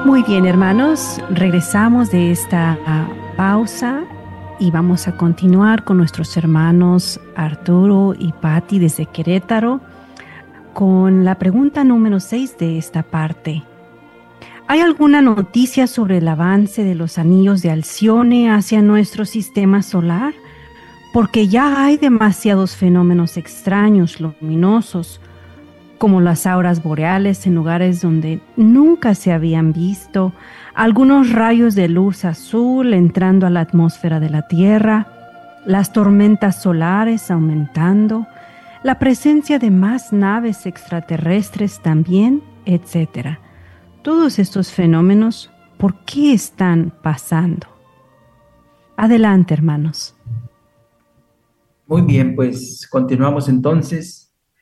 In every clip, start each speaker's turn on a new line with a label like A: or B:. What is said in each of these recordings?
A: Muy bien, hermanos, regresamos de esta pausa y vamos a continuar con nuestros hermanos Arturo y Patti desde Querétaro con la pregunta número 6 de esta parte. ¿Hay alguna noticia sobre el avance de los anillos de Alcione hacia nuestro sistema solar? Porque ya hay demasiados fenómenos extraños, luminosos, como las auras boreales en lugares donde nunca se habían visto, algunos rayos de luz azul entrando a la atmósfera de la Tierra, las tormentas solares aumentando, la presencia de más naves extraterrestres también, etc. Todos estos fenómenos, ¿por qué están pasando? Adelante, hermanos.
B: Muy bien, pues continuamos entonces.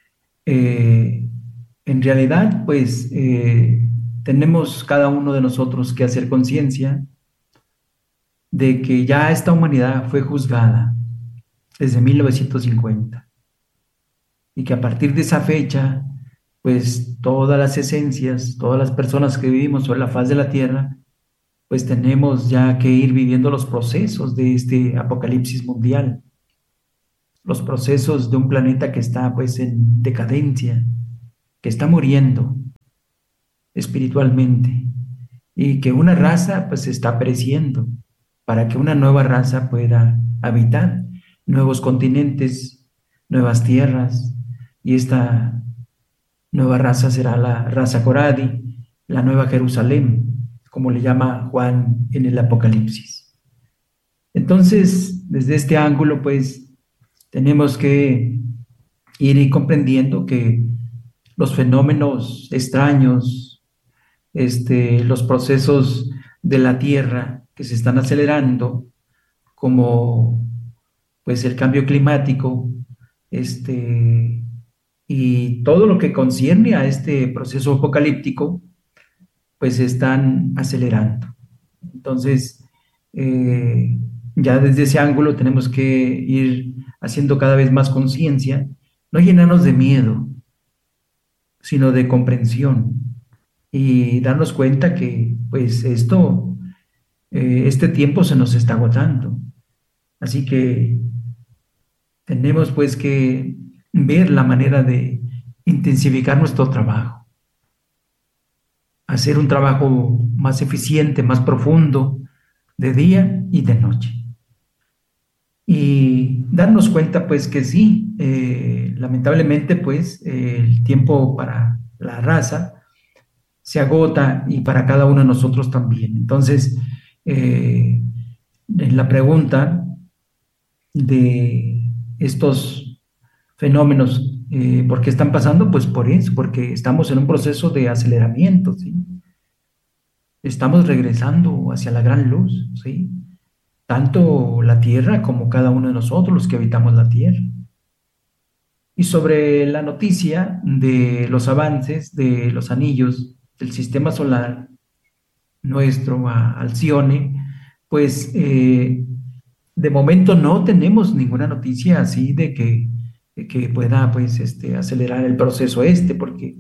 B: En realidad, pues tenemos cada uno de nosotros que hacer conciencia de que ya esta humanidad fue juzgada desde 1950 y que a partir de esa fecha, pues todas las esencias, todas las personas que vivimos sobre la faz de la Tierra, pues tenemos ya que ir viviendo los procesos de este apocalipsis mundial, los procesos de un planeta que está pues en decadencia, que está muriendo espiritualmente y que una raza pues está pereciendo para que una nueva raza pueda habitar nuevos continentes, nuevas tierras, y esta nueva raza será la raza Coradi, la nueva Jerusalén, como le llama Juan en el Apocalipsis. Entonces, desde este ángulo pues tenemos que ir comprendiendo que los fenómenos extraños, los procesos de la Tierra que se están acelerando, como pues el cambio climático, y todo lo que concierne a este proceso apocalíptico, pues se están acelerando. Entonces, ya desde ese ángulo tenemos que ir haciendo cada vez más conciencia, no llenarnos de miedo, sino de comprensión y darnos cuenta que pues este tiempo se nos está agotando. Así que tenemos pues que ver la manera de intensificar nuestro trabajo, hacer un trabajo más eficiente, más profundo, de día y de noche. Y darnos cuenta pues que sí, lamentablemente pues el tiempo para la raza se agota y para cada uno de nosotros también. Entonces, en la pregunta de estos fenómenos, ¿por qué están pasando? Pues por eso, porque estamos en un proceso de aceleramiento, ¿sí? Estamos regresando hacia la gran luz, ¿sí? Tanto la Tierra como cada uno de nosotros, los que habitamos la Tierra. Y sobre la noticia de los avances de los anillos del sistema solar nuestro a Alcione, pues de momento no tenemos ninguna noticia así de que pueda pues acelerar el proceso porque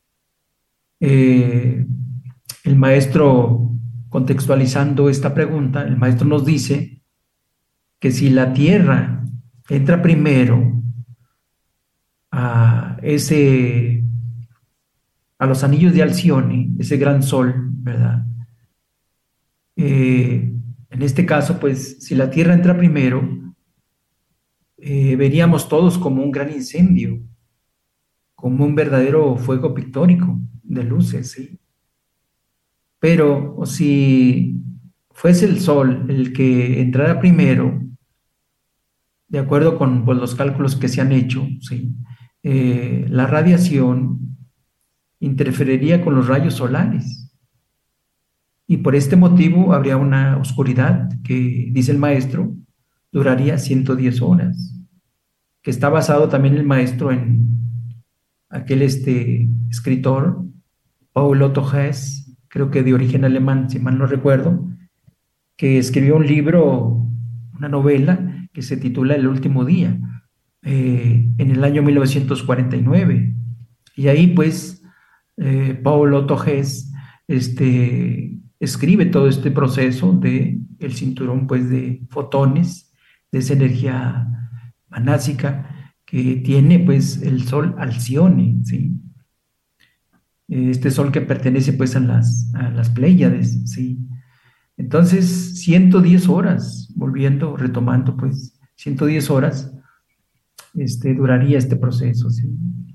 B: el maestro, contextualizando esta pregunta, el maestro nos dice que si la Tierra entra primero a los anillos de Alcione, ese gran sol, ¿verdad? En este caso, pues, si la Tierra entra primero, veríamos todos como un gran incendio, como un verdadero fuego pictórico de luces, ¿sí? Pero si fuese el Sol el que entrara primero, de acuerdo con pues, los cálculos que se han hecho, ¿sí? La radiación interferiría con los rayos solares. Y por este motivo habría una oscuridad que, dice el maestro, duraría 110 horas, que está basado también el maestro en aquel escritor, Paul Otto Hess, creo que de origen alemán, si mal no recuerdo, que escribió un libro, una novela, que se titula El último día, en el año 1949. Y ahí, pues, Paul Otto Hess escribe todo este proceso de el cinturón, pues, de fotones, de esa energía manásica que tiene, pues, el Sol Alcione, ¿sí? Este Sol que pertenece, pues, a las Pléyades, ¿sí? Entonces, 110 horas, volviendo, retomando, pues, 110 horas, duraría este proceso, ¿sí?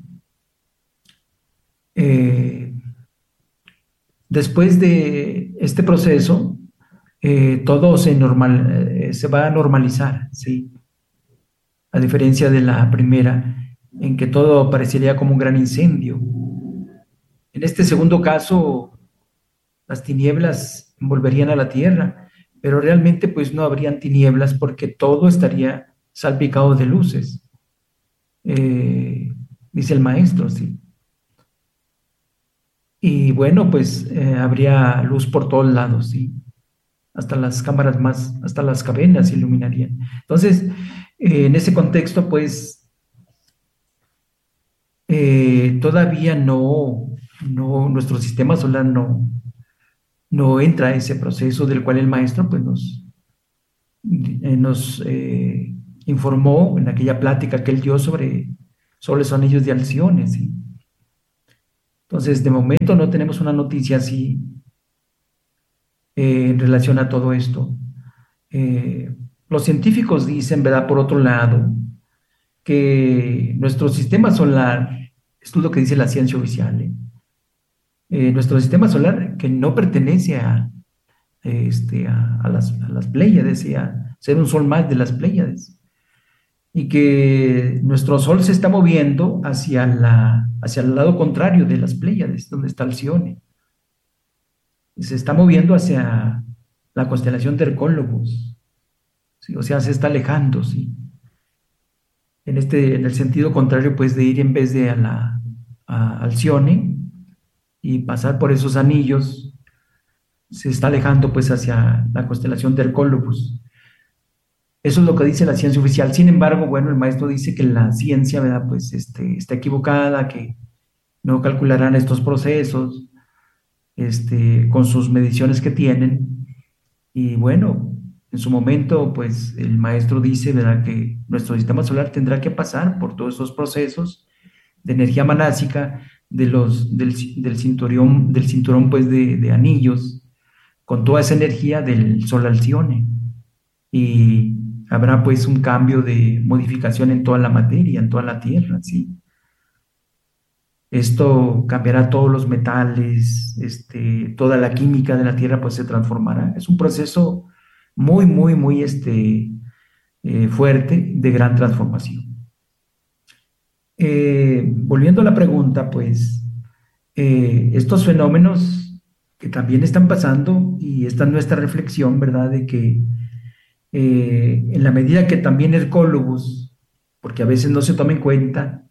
B: Eh, Después de este proceso, todo se va a normalizar, ¿sí? A diferencia de la primera, en que todo parecería como un gran incendio. En este segundo caso, las tinieblas envolverían a la tierra, pero realmente pues no habrían tinieblas porque todo estaría salpicado de luces, eh, dice el maestro, ¿sí? Y bueno, pues habría luz por todos lados, ¿sí? Hasta las cámaras hasta las cavernas se iluminarían. Entonces, en ese contexto, pues, todavía nuestro sistema solar no entra a ese proceso del cual el maestro, pues, nos informó en aquella plática que él dio sobre los anillos de Alcione, ¿sí? Entonces, de momento no tenemos una noticia así en relación a todo esto. Los científicos dicen, ¿verdad? Por otro lado, que nuestro sistema solar, esto es lo que dice la ciencia oficial, nuestro sistema solar que no pertenece a las Pléyades y a ser un sol más de las Pléyades, y que nuestro sol se está moviendo hacia el lado contrario de las Pléyades, donde está Alcione. Se está moviendo hacia la constelación de Hercólogos, ¿sí? O sea, se está alejando, ¿sí? En el sentido contrario, pues, de ir en vez de a Alcione y pasar por esos anillos, se está alejando, pues, hacia la constelación de Hercólogos. Eso es lo que dice la ciencia oficial. Sin embargo, bueno, el maestro dice que la ciencia, ¿verdad? Pues, está equivocada, que no calcularán estos procesos, con sus mediciones que tienen. Y bueno, en su momento, pues el maestro dice, ¿verdad?, que nuestro sistema solar tendrá que pasar por todos esos procesos de energía manásica, del cinturón, pues, de anillos, con toda esa energía del Sol Alcione. Y habrá, pues, un cambio de modificación en toda la materia, en toda la Tierra, ¿sí? Esto cambiará todos los metales, toda la química de la Tierra, pues, se transformará. Es un proceso muy, muy, muy fuerte de gran transformación. Volviendo a la pregunta, pues, estos fenómenos que también están pasando, y esta es nuestra reflexión, ¿verdad?, de que en la medida que también Hercólogos, porque a veces no se toma en cuenta,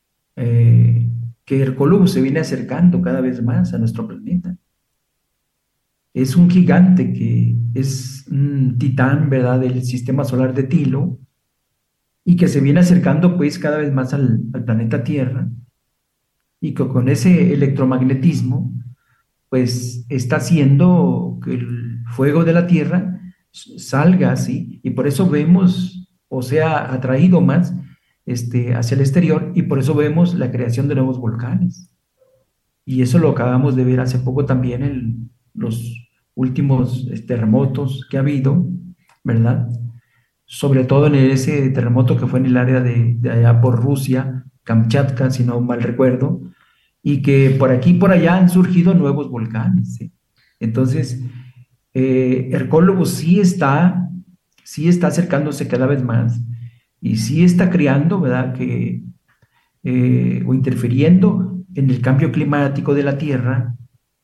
B: que Hercólogos se viene acercando cada vez más a nuestro planeta. Es un gigante que es un titán, ¿verdad?, del sistema solar de Tilo, y que se viene acercando, pues, cada vez más al planeta Tierra, y que con ese electromagnetismo, pues, está haciendo que el fuego de la Tierra salga así, y por eso vemos, o sea, atraído más hacia el exterior, y por eso vemos la creación de nuevos volcanes. Y eso lo acabamos de ver hace poco también en los últimos terremotos que ha habido, ¿verdad? Sobre todo en ese terremoto que fue en el área de allá por Rusia, Kamchatka, si no mal recuerdo, y que por aquí y por allá han surgido nuevos volcanes, ¿sí? Entonces, Hercólogos sí está acercándose cada vez más, y sí está creando, ¿verdad?, o interfiriendo en el cambio climático de la Tierra,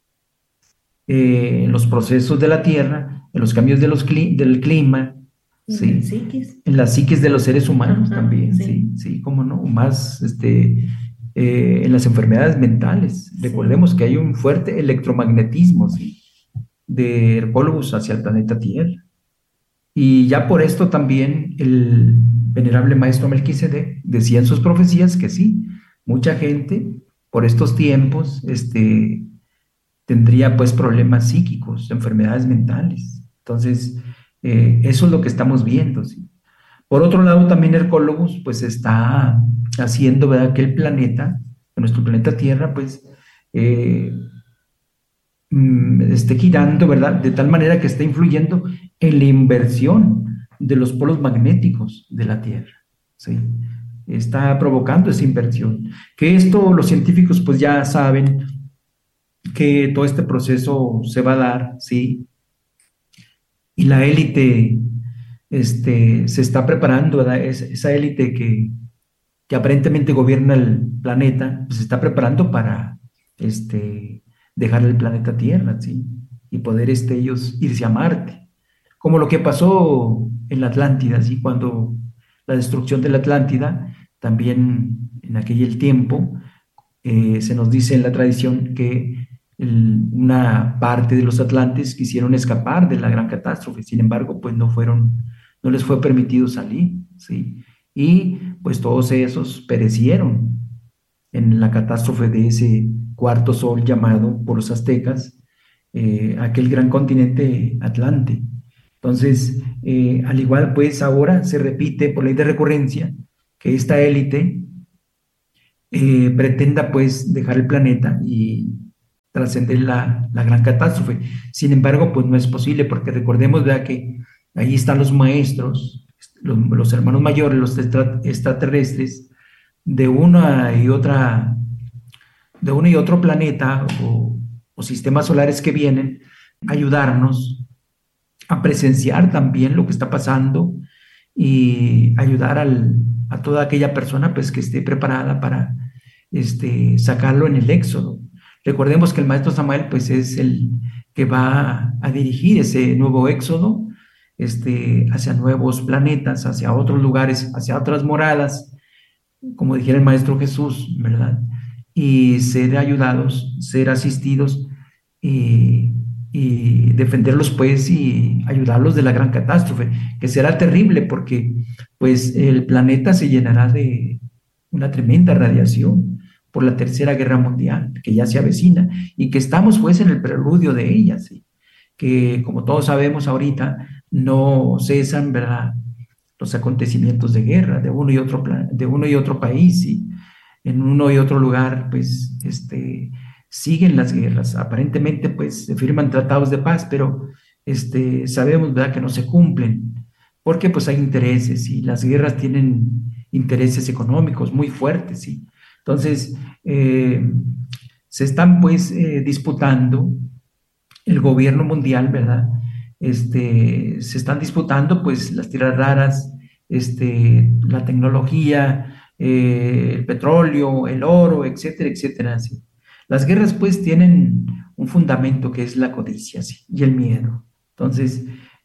B: en los procesos de la Tierra, en los cambios del clima, ¿sí? En las psiquis de los seres humanos. Ajá, también, sí, cómo no, más en las enfermedades mentales. Sí. Recordemos que hay un fuerte electromagnetismo, ¿sí?, de Hercólogos hacia el planeta Tierra. Y ya por esto también el venerable maestro Melquisedec decía en sus profecías que sí, mucha gente por estos tiempos tendría pues problemas psíquicos, enfermedades mentales. Entonces, eso es lo que estamos viendo, ¿sí? Por otro lado, también Hercólogos pues está haciendo, ¿verdad?, que el planeta, nuestro planeta Tierra, pues eh, esté girando, ¿verdad?, de tal manera que esté influyendo en la inversión de los polos magnéticos de la Tierra, ¿sí? Está provocando esa inversión. Que esto los científicos pues ya saben que todo este proceso se va a dar, ¿sí? Y la élite se está preparando, ¿verdad? Esa élite que aparentemente gobierna el planeta, pues se está preparando para dejar el planeta Tierra, ¿sí? Y poder ellos irse a Marte. Como lo que pasó en la Atlántida, ¿sí? Cuando la destrucción de la Atlántida, también en aquel tiempo, se nos dice en la tradición que una parte de los atlantes quisieron escapar de la gran catástrofe, sin embargo, pues no les fue permitido salir, ¿sí? Y pues todos esos perecieron en la catástrofe de ese cuarto sol llamado por los aztecas, aquel gran continente Atlante. Entonces, al igual pues ahora se repite por ley de recurrencia que esta élite pretenda pues dejar el planeta y trascender la gran catástrofe. Sin embargo, pues no es posible porque recordemos, ¿verdad?, que ahí están los maestros, los hermanos mayores, los extraterrestres de una y otra, de uno y otro planeta o sistemas solares que vienen a ayudarnos a presenciar también lo que está pasando y ayudar a toda aquella persona pues que esté preparada para sacarlo en el éxodo. Recordemos que el maestro Samael pues es el que va a dirigir ese nuevo éxodo hacia nuevos planetas, hacia otros lugares, hacia otras moradas, como dijera el maestro Jesús, ¿verdad? Y ser ayudados, ser asistidos y defenderlos pues y ayudarlos de la gran catástrofe, que será terrible porque pues el planeta se llenará de una tremenda radiación por la Tercera Guerra Mundial, que ya se avecina y que estamos pues en el preludio de ella, ¿sí? Que como todos sabemos ahorita no cesan, ¿verdad?, los acontecimientos de guerra de uno y otro país, y en uno y otro lugar pues siguen las guerras. Aparentemente pues se firman tratados de paz, pero sabemos, ¿verdad?, que no se cumplen porque pues hay intereses y las guerras tienen intereses económicos muy fuertes, ¿sí? Entonces, se están pues disputando el gobierno mundial, ¿verdad? Se están disputando pues las tierras raras, la tecnología, el petróleo, el oro, etcétera, etcétera, ¿sí? Las guerras pues tienen un fundamento que es la codicia, ¿sí?, y el miedo. Entonces,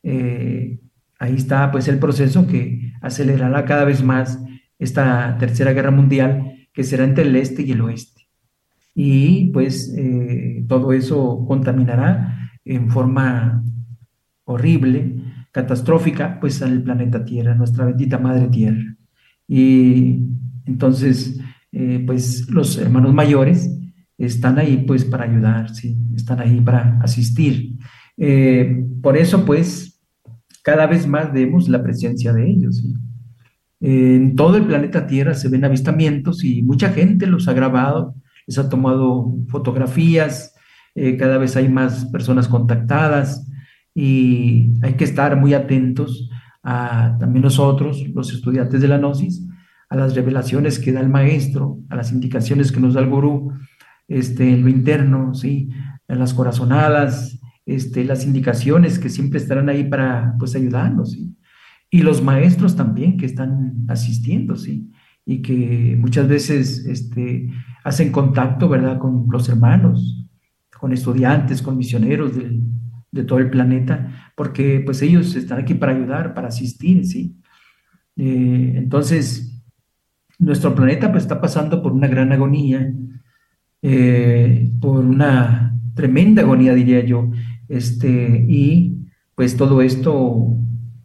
B: ahí está pues el proceso que acelerará cada vez más esta Tercera Guerra Mundial, que será entre el este y el oeste. Y pues todo eso contaminará en forma horrible, catastrófica, pues al planeta Tierra, nuestra bendita Madre Tierra. Y entonces, pues los hermanos mayores están ahí pues para ayudar, ¿sí? Están ahí para asistir. Por eso pues cada vez más vemos la presencia de ellos, ¿sí? En todo el planeta Tierra se ven avistamientos y mucha gente los ha grabado, les ha tomado fotografías, cada vez hay más personas contactadas y hay que estar muy atentos a también nosotros, los estudiantes de la Gnosis, a las revelaciones que da el maestro, a las indicaciones que nos da el gurú, en lo interno, ¿sí?, en las corazonadas, las indicaciones que siempre estarán ahí para pues ayudarnos, ¿sí? Y los maestros también que están asistiendo, ¿sí? Y que muchas veces hacen contacto, ¿verdad?, con los hermanos, con estudiantes, con misioneros de todo el planeta, porque pues ellos están aquí para ayudar, para asistir, ¿sí? Entonces, nuestro planeta pues está pasando por una gran agonía, por una tremenda agonía, diría yo, y pues todo esto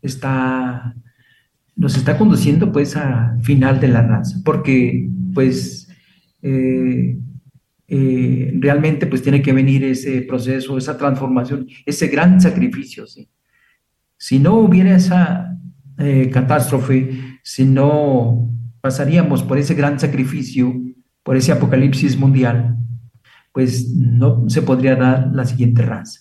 B: nos está conduciendo pues al final de la raza, porque pues realmente pues tiene que venir ese proceso, esa transformación, ese gran sacrificio, ¿sí? Si no hubiera esa catástrofe, si no pasaríamos por ese gran sacrificio, por ese apocalipsis mundial, pues no se podría dar la siguiente raza.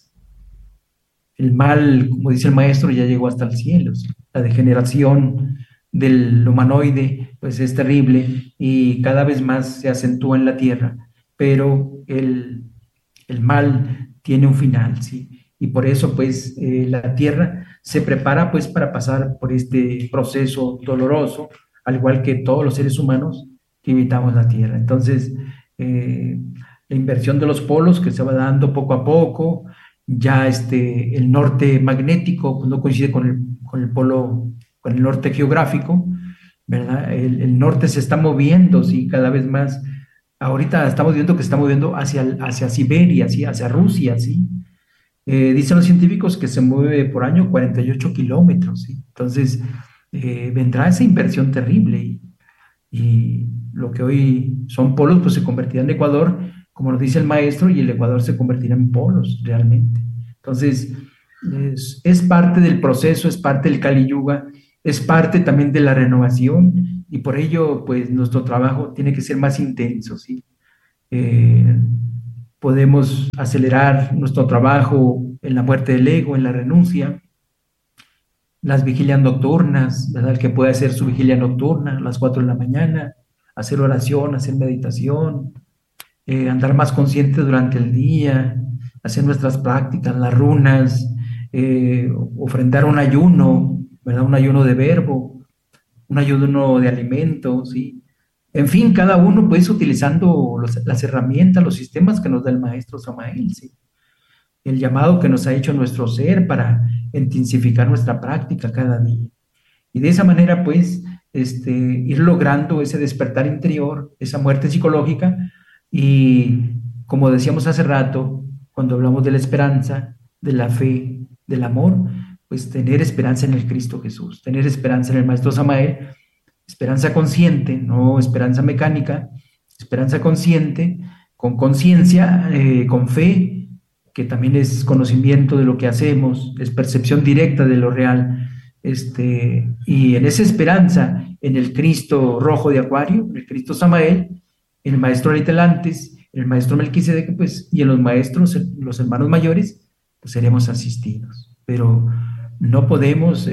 B: El mal, como dice el maestro, ya llegó hasta el cielo, ¿sí? La degeneración del humanoide, pues es terrible y cada vez más se acentúa en la tierra, pero el mal tiene un final, ¿sí? Y por eso, pues, la tierra se prepara, pues, para pasar por este proceso doloroso, al igual que todos los seres humanos que habitamos la tierra. Entonces, eh, la inversión de los polos que se va dando poco a poco, ya el norte magnético pues, no coincide con el polo, con el norte geográfico, ¿verdad? El norte se está moviendo, sí, cada vez más. Ahorita estamos viendo que se está moviendo hacia Siberia, ¿sí? Hacia Rusia, ¿sí? Dicen los científicos que se mueve por año 48 kilómetros, ¿sí? Entonces, vendrá esa inversión terrible y lo que hoy son polos, pues se convertirá en Ecuador, como nos dice el maestro, y el Ecuador se convertirá en polos realmente. Entonces, es parte del proceso, es parte del Kali Yuga, es parte también de la renovación, y por ello, pues nuestro trabajo tiene que ser más intenso, ¿sí? Eh, Podemos acelerar nuestro trabajo en la muerte del ego, en la renuncia, las vigilias nocturnas, ¿verdad? El que puede hacer su vigilia nocturna a las 4 de la mañana, hacer oración, hacer meditación, andar más consciente durante el día, hacer nuestras prácticas, las runas, ofrendar un ayuno, ¿verdad? Un ayuno de verbo, un ayuno de alimentos, ¿sí? En fin, cada uno pues utilizando las herramientas, los sistemas que nos da el maestro Samael, ¿sí? El llamado que nos ha hecho nuestro ser para intensificar nuestra práctica cada día. Y de esa manera, pues, ir logrando ese despertar interior, esa muerte psicológica, y como decíamos hace rato, cuando hablamos de la esperanza, de la fe, del amor, pues tener esperanza en el Cristo Jesús, tener esperanza en el Maestro Samael, esperanza consciente, no esperanza mecánica, esperanza consciente, con conciencia, con fe, que también es conocimiento de lo que hacemos, es percepción directa de lo real, y en esa esperanza, en el Cristo rojo de Acuario, el Cristo Samael, el maestro Aritelantes, el maestro Melquisedec, pues, y en los maestros, los hermanos mayores, pues seremos asistidos. Pero no podemos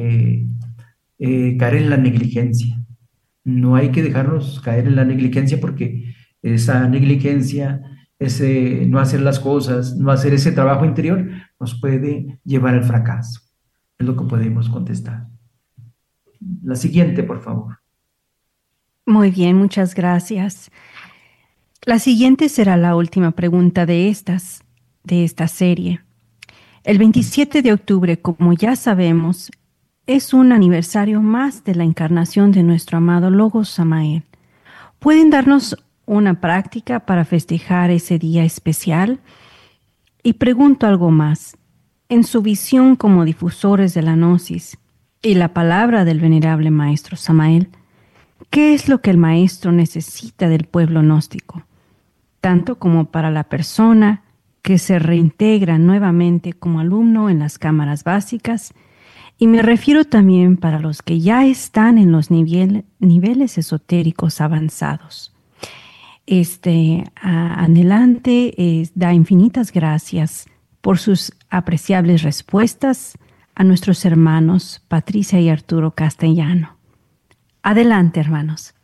B: caer en la negligencia. No hay que dejarnos caer en la negligencia porque esa negligencia, ese no hacer las cosas, no hacer ese trabajo interior, nos puede llevar al fracaso. Es lo que podemos contestar. La siguiente, por favor.
A: Muy bien, muchas gracias. La siguiente será la última pregunta de esta serie. El 27 de octubre, como ya sabemos, es un aniversario más de la encarnación de nuestro amado Logos Samael. ¿Pueden darnos una práctica para festejar ese día especial? Y pregunto algo más. En su visión como difusores de la Gnosis y la palabra del venerable Maestro Samael, ¿qué es lo que el Maestro necesita del pueblo gnóstico? Tanto como para la persona que se reintegra nuevamente como alumno en las cámaras básicas, y me refiero también para los que ya están en los niveles esotéricos avanzados. Adelante da infinitas gracias por sus apreciables respuestas a nuestros hermanos Patricia y Arturo Castellano. Adelante, hermanos.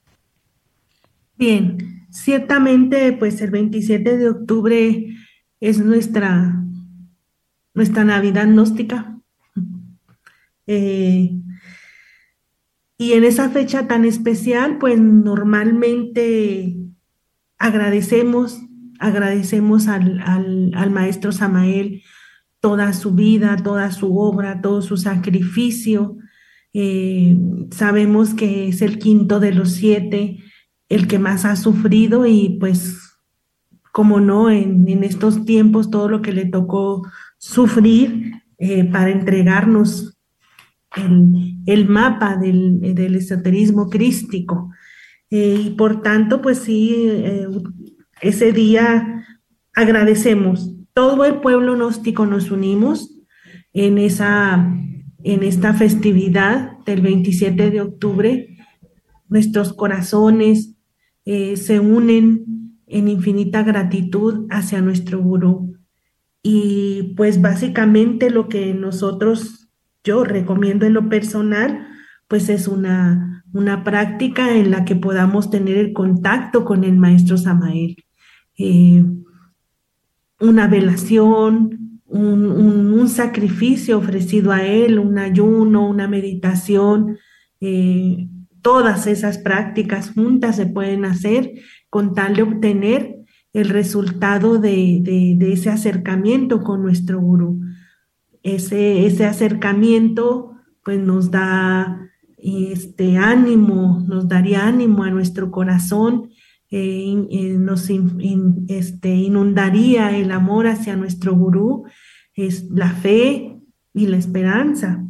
C: Bien, ciertamente, pues el 27 de octubre es nuestra Navidad gnóstica. Y en esa fecha tan especial, pues normalmente agradecemos al maestro Samael toda su vida, toda su obra, todo su sacrificio. Sabemos que es el quinto de los 7, el que más ha sufrido y pues, como no, en estos tiempos todo lo que le tocó sufrir para entregarnos el mapa del esoterismo crístico. Y por tanto, pues sí, ese día agradecemos. Todo el pueblo gnóstico nos unimos en esta festividad del 27 de octubre. Nuestros corazones se unen en infinita gratitud hacia nuestro gurú. Y pues básicamente lo que yo recomiendo en lo personal, pues es una práctica en la que podamos tener el contacto con el maestro Samael. Eh, una velación, un sacrificio ofrecido a él, un ayuno, una meditación, todas esas prácticas juntas se pueden hacer con tal de obtener el resultado de ese acercamiento con nuestro gurú. Ese acercamiento pues nos da ánimo, nos daría ánimo a nuestro corazón, nos inundaría el amor hacia nuestro gurú, es la fe y la esperanza.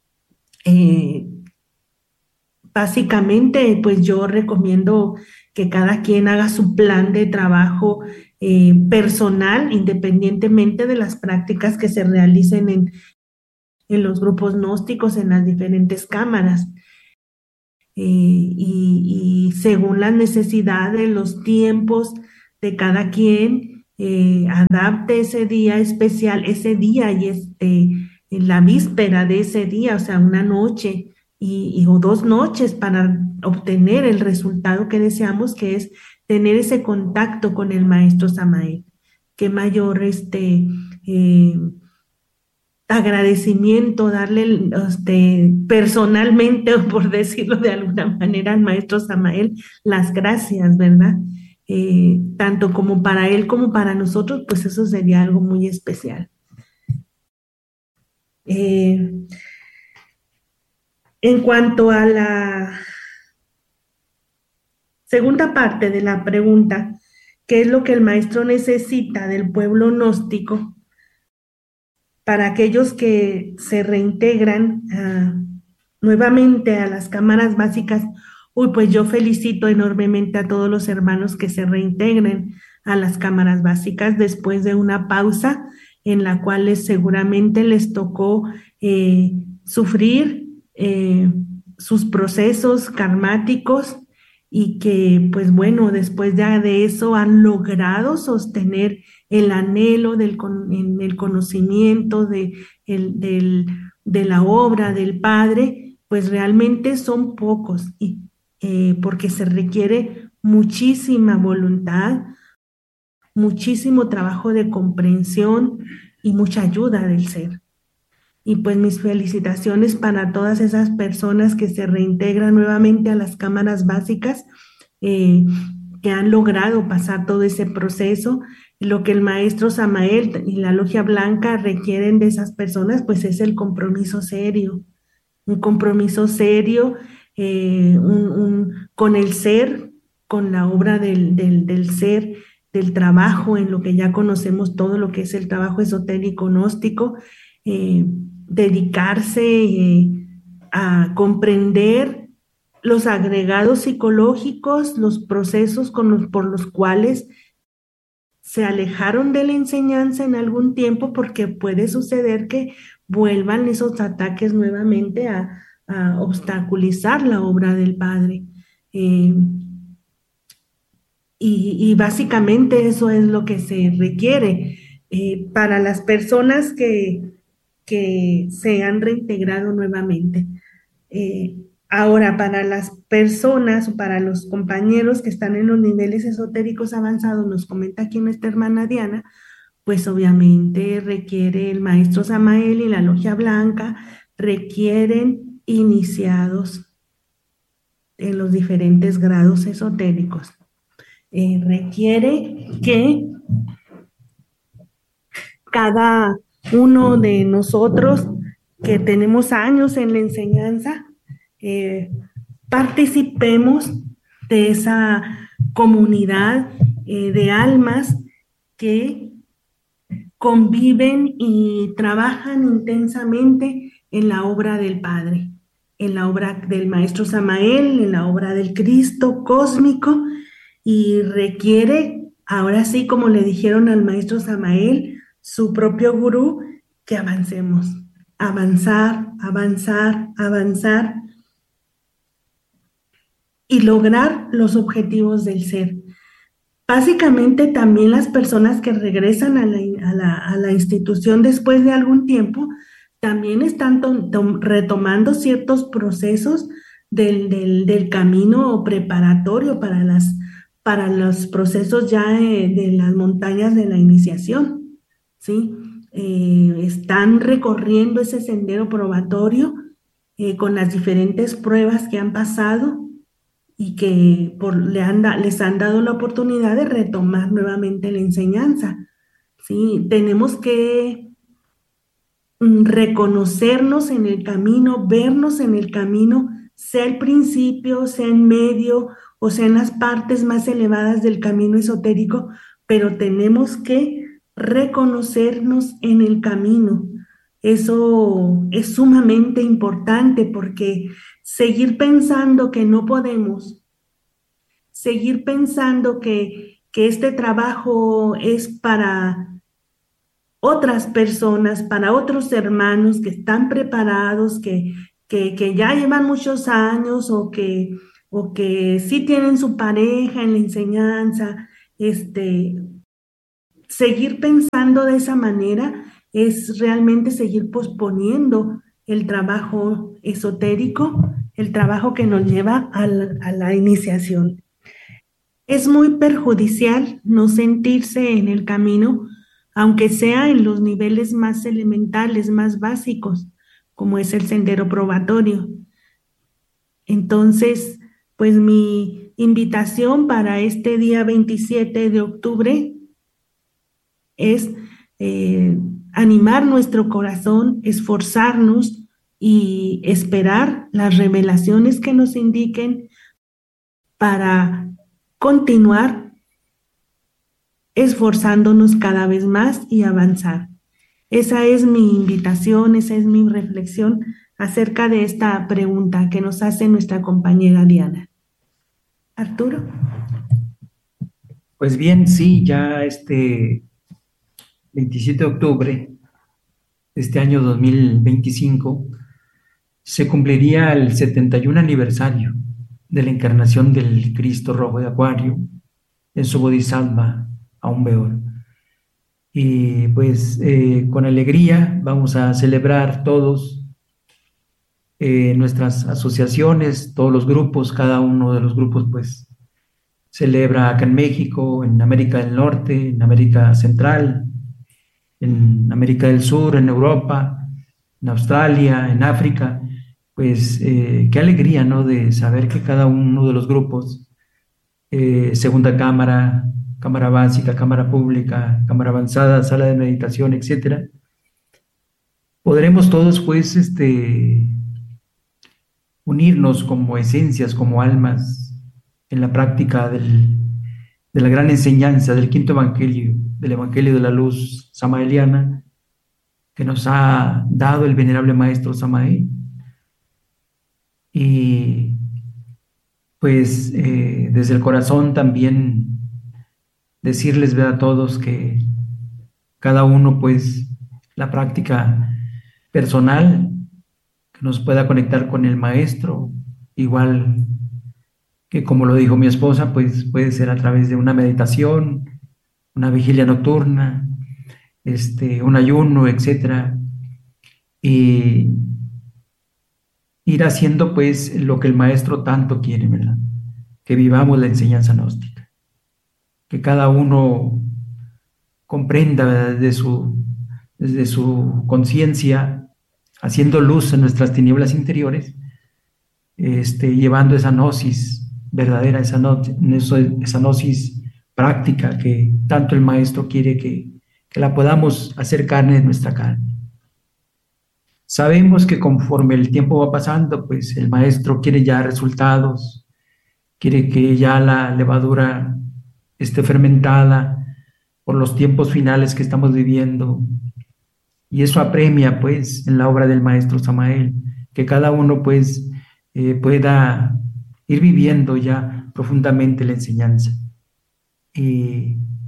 C: Básicamente, pues yo recomiendo que cada quien haga su plan de trabajo personal, independientemente de las prácticas que se realicen en los grupos gnósticos, en las diferentes cámaras. Y según las necesidades, los tiempos de cada quien, adapte ese día especial, ese día y en la víspera de ese día, o sea, una noche o 2 noches para obtener el resultado que deseamos, que es tener ese contacto con el maestro Samael. Qué mayor agradecimiento darle personalmente, o por decirlo de alguna manera, al maestro Samael las gracias, ¿verdad? Tanto como para él como para nosotros, pues eso sería algo muy especial. En cuanto a la segunda parte de la pregunta, ¿qué es lo que el maestro necesita del pueblo gnóstico para aquellos que se reintegran nuevamente a las cámaras básicas? Pues yo felicito enormemente a todos los hermanos que se reintegren a las cámaras básicas después de una pausa en la cual seguramente les tocó sufrir sus procesos karmáticos, y que pues bueno, después ya de eso han logrado sostener el anhelo en el conocimiento de la obra del Padre, pues realmente son pocos, porque se requiere muchísima voluntad, muchísimo trabajo de comprensión y mucha ayuda del ser. Y pues mis felicitaciones para todas esas personas que se reintegran nuevamente a las cámaras básicas, que han logrado pasar todo ese proceso. Lo que el maestro Samael y la Logia Blanca requieren de esas personas, pues es el compromiso serio, un compromiso serio con el ser, con la obra del ser, del trabajo en lo que ya conocemos, todo lo que es el trabajo esotérico gnóstico, dedicarse a comprender los agregados psicológicos, los procesos por los cuales se alejaron de la enseñanza en algún tiempo, porque puede suceder que vuelvan esos ataques nuevamente a obstaculizar la obra del Padre. Y básicamente eso es lo que se requiere para las personas que se han reintegrado nuevamente. Ahora, para las personas o para los compañeros que están en los niveles esotéricos avanzados, nos comenta aquí nuestra hermana Diana, pues obviamente requiere el maestro Samael y la Logia Blanca, requieren iniciados en los diferentes grados esotéricos. Requiere que cada uno de nosotros que tenemos años en la enseñanza, participemos de esa comunidad de almas que conviven y trabajan intensamente en la obra del Padre, en la obra del Maestro Samael, en la obra del Cristo cósmico, y requiere ahora sí, como le dijeron al maestro Samael, su propio gurú, que avancemos, avanzar, avanzar, avanzar y lograr los objetivos del ser. Básicamente también las personas que regresan a la institución después de algún tiempo también están retomando ciertos procesos del camino preparatorio para los procesos ya de las montañas de la iniciación, ¿sí? Están recorriendo ese sendero probatorio con las diferentes pruebas que han pasado y que les han dado la oportunidad de retomar nuevamente la enseñanza. ¿Sí? Tenemos que reconocernos en el camino, vernos en el camino, sea el principio, sea en medio o sea en las partes más elevadas del camino esotérico, pero tenemos que reconocernos en el camino. Eso es sumamente importante porque seguir pensando que no podemos, seguir pensando que este trabajo es para otras personas, para otros hermanos que están preparados, que ya llevan muchos años o que sí tienen su pareja en la enseñanza, seguir pensando de esa manera es realmente seguir posponiendo el trabajo esotérico, el trabajo que nos lleva a la iniciación. Es muy perjudicial no sentirse en el camino, aunque sea en los niveles más elementales, más básicos, como es el sendero probatorio. Entonces, pues mi invitación para este día 27 de octubre es animar nuestro corazón, esforzarnos y esperar las revelaciones que nos indiquen para continuar esforzándonos cada vez más y avanzar. Esa es mi invitación, esa es mi reflexión acerca de esta pregunta que nos hace nuestra compañera Diana. Arturo.
B: Pues bien, sí, ya 27 de octubre de este año 2025 se cumpliría el 71 aniversario de la encarnación del Cristo Rojo de Acuario en su Bodhisattva Aumbeor. Y pues con alegría vamos a celebrar todos nuestras asociaciones, todos los grupos, cada uno de los grupos pues celebra acá en México, en América del Norte, en América Central, en América del Sur, en Europa, en Australia, en África. Pues qué alegría, ¿no? De saber que cada uno de los grupos, segunda cámara, cámara básica, cámara pública, cámara avanzada, sala de meditación, etcétera, podremos todos pues unirnos como esencias, como almas en la práctica de la gran enseñanza del quinto evangelio, del evangelio de la luz samaeliana que nos ha dado el venerable maestro Samael. Y pues desde el corazón también decirles a todos que cada uno pues la práctica personal que nos pueda conectar con el maestro, igual que como lo dijo mi esposa, pues puede ser a través de una meditación, una vigilia nocturna, un ayuno, etcétera, y ir haciendo pues lo que el maestro tanto quiere, ¿verdad? Que vivamos la enseñanza gnóstica, que cada uno comprenda, ¿verdad? desde su conciencia, haciendo luz en nuestras tinieblas interiores, llevando esa gnosis verdadera, esa gnosis práctica que tanto el maestro quiere que la podamos hacer carne de nuestra carne. Sabemos que conforme el tiempo va pasando, pues el maestro quiere ya resultados, quiere que ya la levadura esté fermentada por los tiempos finales que estamos viviendo. Y eso apremia, pues, en la obra del maestro Samael, que cada uno, pues, pueda ir viviendo ya profundamente la enseñanza. Y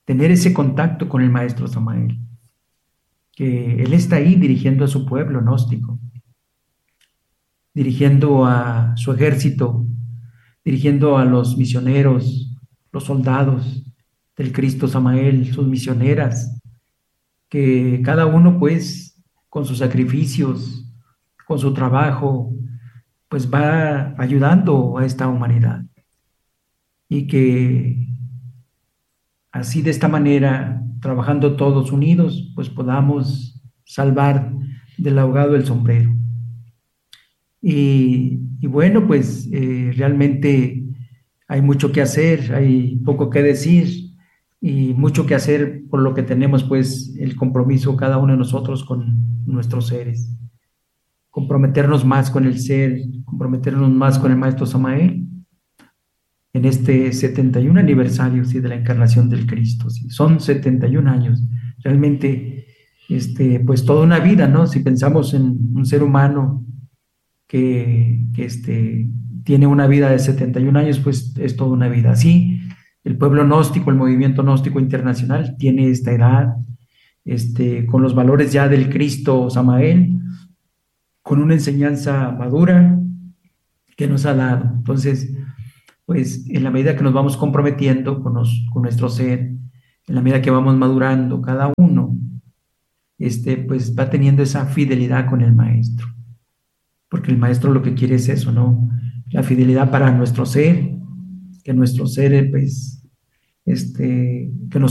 B: tener ese contacto con el maestro Samael, que él está ahí dirigiendo a su pueblo gnóstico, dirigiendo a su ejército, dirigiendo a los misioneros, los soldados del Cristo Samael, sus misioneras, que cada uno pues con sus sacrificios, con su trabajo, pues va ayudando a esta humanidad. Y que así de esta manera, trabajando todos unidos, pues podamos salvar del ahogado el sombrero. Y bueno, pues realmente hay mucho que hacer, hay poco que decir y mucho que hacer por lo que tenemos pues el compromiso cada uno de nosotros con nuestros seres. Comprometernos más con el ser, comprometernos más con el maestro Samael en este 71 aniversario, ¿sí?, de la encarnación del Cristo. ¿Sí? Son 71 años, realmente, pues toda una vida, ¿no? Si pensamos en un ser humano que tiene una vida de 71 años, pues es toda una vida. Así, el pueblo gnóstico, el movimiento gnóstico internacional tiene esta edad, con los valores ya del Cristo Samael, con una enseñanza madura que nos ha dado. Entonces, pues en la medida que nos vamos comprometiendo con nuestro ser, en la medida que vamos madurando cada uno, pues va teniendo esa fidelidad con el maestro. Porque el maestro lo que quiere es eso, ¿no? La fidelidad para nuestro ser, que nuestro ser, pues, que nos